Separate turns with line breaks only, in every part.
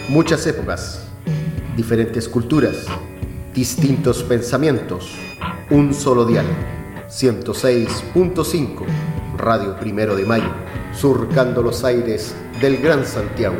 Muchas épocas, diferentes culturas, distintos pensamientos, un solo dial. 106.5, Radio Primero de Mayo, surcando los aires del Gran Santiago.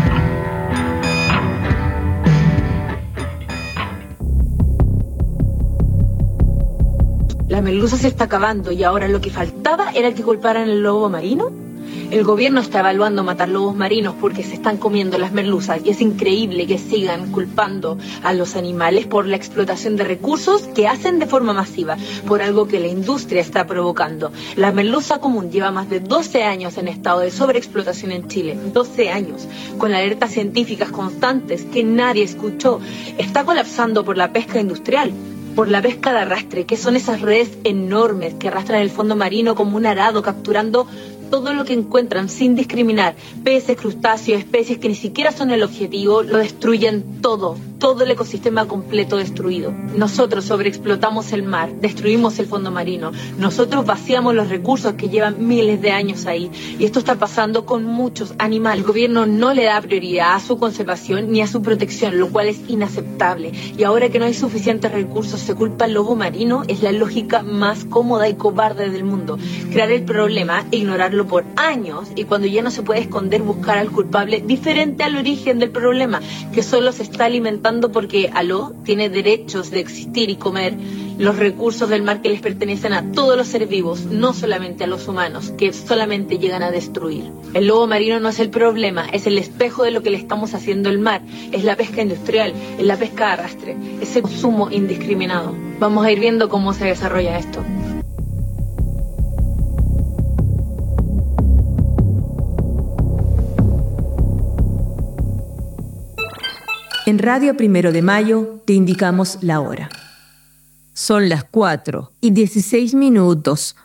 La merluza se está acabando y ahora lo que faltaba era que culparan el lobo marino. El gobierno está evaluando matar lobos marinos porque se están comiendo las merluzas y es increíble que sigan culpando a los animales por la explotación de recursos que hacen de forma masiva, por algo que la industria está provocando. La merluza común lleva más de 12 años en estado de sobreexplotación en Chile, 12 años, con alertas científicas constantes que nadie escuchó. Está colapsando por la pesca industrial, por la pesca de arrastre, que son esas redes enormes que arrastran el fondo marino como un arado, capturando todo lo que encuentran sin discriminar. Peces, crustáceos, especies que ni siquiera son el objetivo, lo destruyen todo el ecosistema completo destruido. Nosotros sobreexplotamos el mar, destruimos el fondo marino, nosotros vaciamos los recursos que llevan miles de años ahí, y esto está pasando con muchos animales. El gobierno no le da prioridad a su conservación ni a su protección, lo cual es inaceptable, y ahora que no hay suficientes recursos se culpa al lobo marino. Es la lógica más cómoda y cobarde del mundo, crear el problema e ignorarlo por años, y cuando ya no se puede esconder, buscar al culpable diferente al origen del problema, que solo se está alimentando porque tiene derechos de existir y comer los recursos del mar que les pertenecen a todos los seres vivos, no solamente a los humanos, que solamente llegan a destruir. El lobo marino no es el problema, es el espejo de lo que le estamos haciendo al mar. Es la pesca industrial, es la pesca de arrastre, es el consumo indiscriminado. Vamos a ir viendo cómo se desarrolla esto.
En Radio Primero de Mayo te indicamos la hora.
Son las 4:16.